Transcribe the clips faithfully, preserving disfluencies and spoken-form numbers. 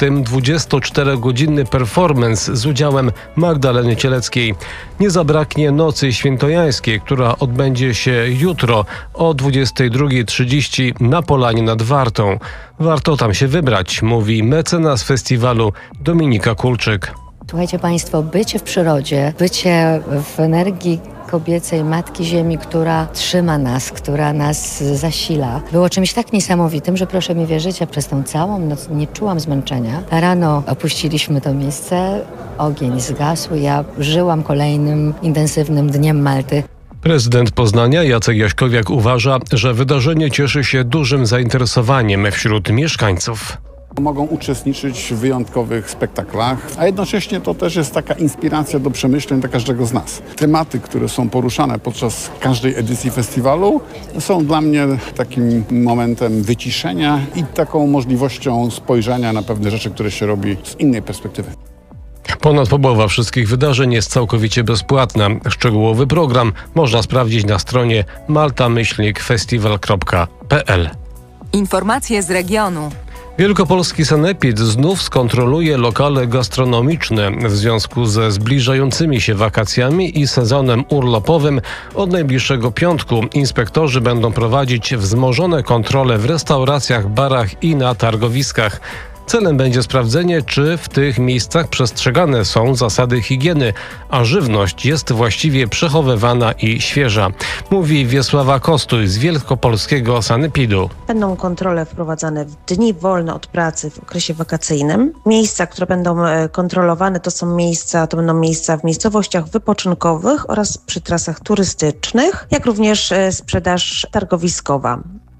tym dwudziestoczterogodzinny performance z udziałem Magdaleny Cieleckiej. Nie zabraknie Nocy Świętojańskiej, która odbędzie się jutro o dwudziestej drugiej trzydzieści na Polanie nad Wartą. Warto tam się wybrać, mówi mecenas festiwalu Dominika Kulczyk. Słuchajcie Państwo, bycie w przyrodzie, bycie w energii kobiecej Matki Ziemi, która trzyma nas, która nas zasila, było czymś tak niesamowitym, że proszę mi wierzyć, ja przez tą całą noc nie czułam zmęczenia. Rano opuściliśmy to miejsce, ogień zgasł, ja żyłam kolejnym intensywnym dniem Malty. Prezydent Poznania Jacek Jaśkowiak uważa, że wydarzenie cieszy się dużym zainteresowaniem wśród mieszkańców. Mogą uczestniczyć w wyjątkowych spektaklach, a jednocześnie to też jest taka inspiracja do przemyśleń dla każdego z nas. Tematy, które są poruszane podczas każdej edycji festiwalu, są dla mnie takim momentem wyciszenia i taką możliwością spojrzenia na pewne rzeczy, które się robi z innej perspektywy. Ponad połowa wszystkich wydarzeń jest całkowicie bezpłatna. Szczegółowy program można sprawdzić na stronie malta myślnik festiwal kropka p l. Informacje z regionu. Wielkopolski sanepid znów skontroluje lokale gastronomiczne w związku ze zbliżającymi się wakacjami i sezonem urlopowym. Od najbliższego piątku inspektorzy będą prowadzić wzmożone kontrole w restauracjach, barach i na targowiskach. Celem będzie sprawdzenie, czy w tych miejscach przestrzegane są zasady higieny, a żywność jest właściwie przechowywana i świeża, mówi Wiesława Kostuj z Wielkopolskiego Sanepidu. Będą kontrole wprowadzane w dni wolne od pracy w okresie wakacyjnym. Miejsca, które będą kontrolowane, to są miejsca, to będą miejsca w miejscowościach wypoczynkowych oraz przy trasach turystycznych, jak również sprzedaż targowiskowa.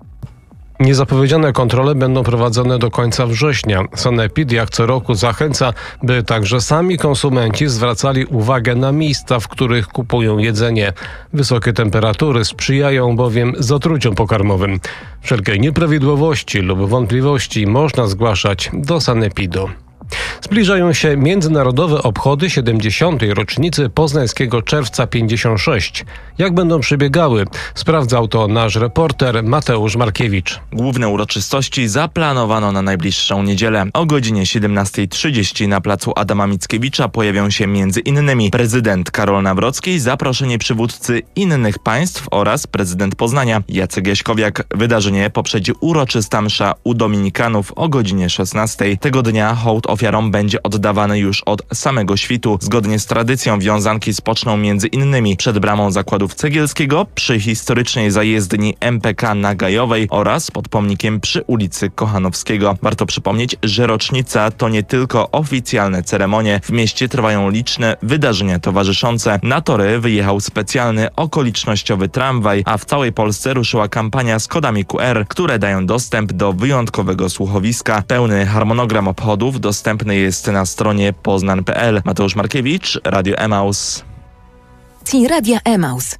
Niezapowiedziane kontrole będą prowadzone do końca września. Sanepid jak co roku zachęca, by także sami konsumenci zwracali uwagę na miejsca, w których kupują jedzenie. Wysokie temperatury sprzyjają bowiem zatruciom pokarmowym. Wszelkie nieprawidłowości lub wątpliwości można zgłaszać do Sanepidu. Zbliżają się międzynarodowe obchody siedemdziesiątej rocznicy poznańskiego Czerwca pięćdziesiąt sześć. Jak będą przebiegały? Sprawdzał to nasz reporter Mateusz Markiewicz. Główne uroczystości zaplanowano na najbliższą niedzielę. O godzinie siedemnastej trzydzieści na placu Adama Mickiewicza pojawią się między innymi prezydent Karol Nawrocki, zaproszeni przywódcy innych państw oraz prezydent Poznania Jacek Jaśkowiak. Wydarzenie poprzedzi uroczysta msza u dominikanów o godzinie szesnastej. Tego dnia hołd ofiarom będzie oddawany już od samego świtu. Zgodnie z tradycją wiązanki spoczną między innymi przed bramą zakładów Cegielskiego, przy historycznej zajezdni M P K na Gajowej oraz pod pomnikiem przy ulicy Kochanowskiego. Warto przypomnieć, że rocznica to nie tylko oficjalne ceremonie. W mieście trwają liczne wydarzenia towarzyszące. Na tory wyjechał specjalny okolicznościowy tramwaj, a w całej Polsce ruszyła kampania z kodami Q R, które dają dostęp do wyjątkowego słuchowiska. Pełny harmonogram obchodów dostępny jest na stronie poznan kropka p l. Mateusz Markiewicz, Radio Emaus. Radia Emaus.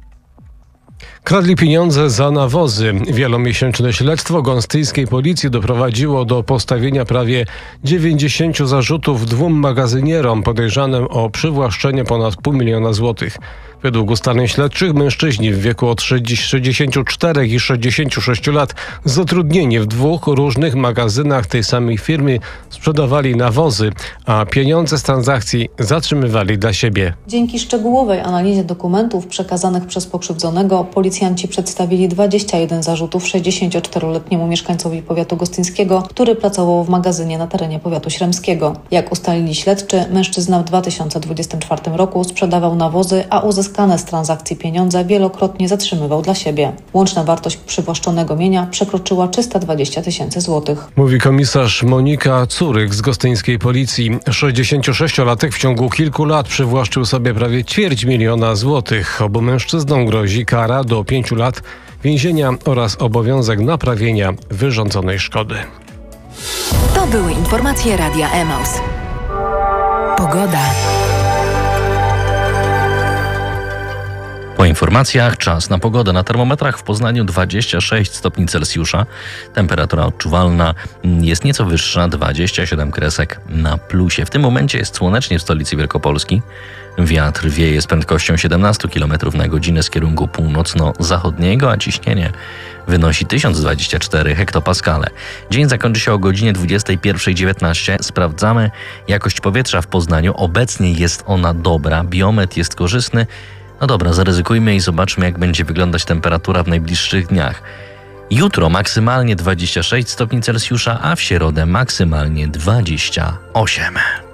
Kradli pieniądze za nawozy. Wielomiesięczne śledztwo gąstyjskiej policji doprowadziło do postawienia prawie dziewięćdziesięciu zarzutów dwóm magazynierom podejrzanym o przywłaszczenie ponad pół miliona złotych. Według ustaleń śledczych mężczyźni w wieku od sześćdziesięciu czterech i sześćdziesięciu sześciu lat zatrudnieni w dwóch różnych magazynach tej samej firmy sprzedawali nawozy, a pieniądze z transakcji zatrzymywali dla siebie. Dzięki szczegółowej analizie dokumentów przekazanych przez pokrzywdzonego policjanci przedstawili dwadzieścia jeden zarzutów sześćdziesięcioczteroletniemu mieszkańcowi powiatu gostyńskiego, który pracował w magazynie na terenie powiatu śremskiego. Jak ustalili śledczy, mężczyzna w dwa tysiące dwudziestym czwartym roku sprzedawał nawozy, a uzyskał Uzyskane z transakcji pieniądze wielokrotnie zatrzymywał dla siebie. Łączna wartość przywłaszczonego mienia przekroczyła trzysta dwadzieścia tysięcy złotych. Mówi komisarz Monika Curyk z gostyńskiej policji. sześćdziesięciosześciolatek w ciągu kilku lat przywłaszczył sobie prawie ćwierć miliona złotych. Obu mężczyznom grozi kara do pięciu lat więzienia oraz obowiązek naprawienia wyrządzonej szkody. To były informacje Radia Emaus. Pogoda. Po informacjach czas na pogodę. Na termometrach w Poznaniu dwadzieścia sześć stopni Celsjusza. Temperatura odczuwalna jest nieco wyższa, dwadzieścia siedem kresek na plusie. W tym momencie jest słonecznie w stolicy Wielkopolski. Wiatr wieje z prędkością siedemnaście kilometrów na godzinę z kierunku północno-zachodniego, a ciśnienie wynosi tysiąc dwadzieścia cztery hektopaskale. Dzień zakończy się o godzinie dwudziestej pierwszej dziewiętnaście. Sprawdzamy jakość powietrza w Poznaniu. Obecnie jest ona dobra, biometr jest korzystny. No dobra, zaryzykujmy i zobaczmy, jak będzie wyglądać temperatura w najbliższych dniach. Jutro maksymalnie dwadzieścia sześć stopni Celsjusza, a w środę maksymalnie dwadzieścia osiem.